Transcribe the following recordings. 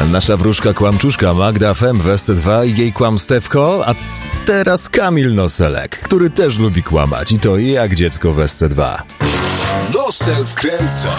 Nasza wróżka kłamczuszka Magda Fem w SC2 i jej kłamstewko, a teraz Kamil Noselek, który też lubi kłamać i to jak dziecko w SC2. Nosel wkręca.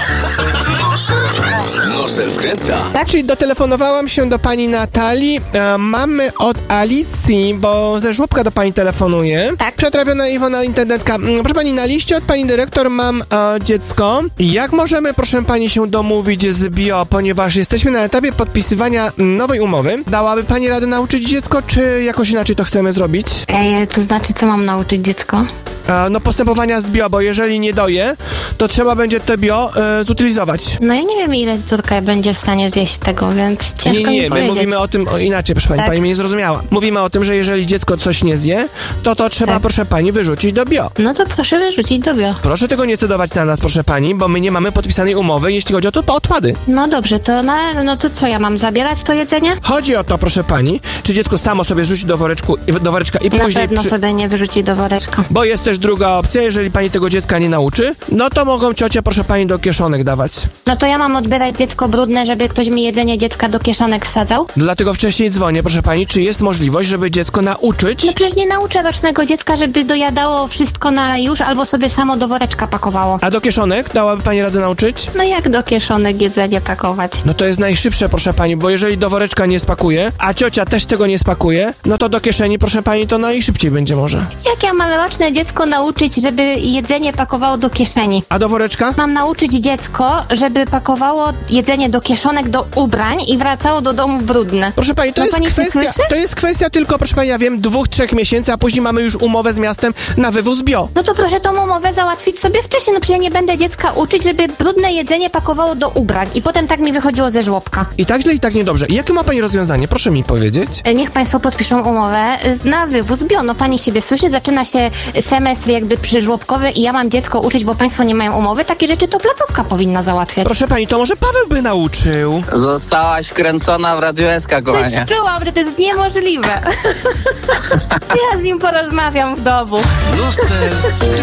Nosel wkręca. Tak, czyli dotelefonowałam się do pani Natalii. Mamy od Alicji, bo ze żłobka do pani telefonuje. Tak. Przetrawiona Iwona internetka. Proszę pani, na liście od pani dyrektor mam dziecko. Jak możemy, proszę pani, się domówić z bio, ponieważ jesteśmy na etapie podpisywania nowej umowy. Dałaby pani radę nauczyć dziecko, czy jakoś inaczej to chcemy zrobić? To znaczy, co mam nauczyć dziecko? No postępowania z bio, bo jeżeli nie doje, to trzeba będzie to bio zutylizować. No ja nie wiem, ile córka będzie w stanie zjeść tego, więc ciężko mi my powiedzieć. mówimy o tym inaczej, proszę pani, Tak. pani mnie nie zrozumiała. Mówimy o tym, że jeżeli dziecko coś nie zje, to trzeba, Tak. proszę pani, wyrzucić do bio. No to proszę wyrzucić do bio. Proszę tego nie cedować na nas, proszę pani, bo my nie mamy podpisanej umowy, jeśli chodzi o to odpady. No dobrze, no to co, ja mam zabierać to jedzenie? Chodzi o to, proszę pani, czy dziecko samo sobie zrzuci do woreczka i Na później... pewno sobie nie wyrzuci do woreczka. Bo jest też druga opcja, jeżeli pani tego dziecka nie nauczy, no to mogą ciocie, proszę pani, do kieszonek dawać. No to ja mam odbierać dziecko brudne, żeby ktoś mi jedzenie dziecka do kieszonek wsadzał? Dlatego wcześniej dzwonię, proszę pani, czy jest możliwość, żeby dziecko nauczyć... No przecież nie nauczę rocznego dziecka, żeby dojadało wszystko na już albo sobie samo do woreczka pakowało. A do kieszonek dałaby pani radę nauczyć? No jak do kieszonek jedzenie pakować? No to jest najszybsze, proszę pani, bo jeżeli do woreczka nie spakuje, a ciocia też tego nie spakuje, no to do kieszeni, proszę pani, to najszybciej będzie może. Jak ja mam roczne dziecko nauczyć, żeby jedzenie pakowało do kieszeni? A do woreczka? Mam nauczyć dziecko, żeby pakowało jedzenie do kieszonek, do ubrań i wracało do domu brudne. Proszę pani, No pani się słyszy? to jest kwestia tylko, proszę pani, ja wiem, 2-3 miesięcy, a później mamy już umowę z miastem na wywóz bio. No to proszę tą umowę załatwić sobie wcześniej, no przecież ja nie będę dziecka uczyć, żeby brudne jedzenie pakowało do ubrań i potem tak mi wychodziło ze żłobka. I tak źle, i tak niedobrze. I jakie ma pani rozwiązanie? Proszę mi powiedzieć. Niech państwo podpiszą umowę na wywóz bio. No pani siebie słyszy, zaczyna się semestr jakby przyżłobkowy i ja mam dziecko uczyć, bo państwo nie mają umowy. Takie rzeczy to placówka powinna załatwiać. Proszę pani, to może Paweł by nauczył. Zostałaś wkręcona w Radio SK, kochanie. Coś czułam, że to jest niemożliwe. Ja z nim porozmawiam w domu. Nosel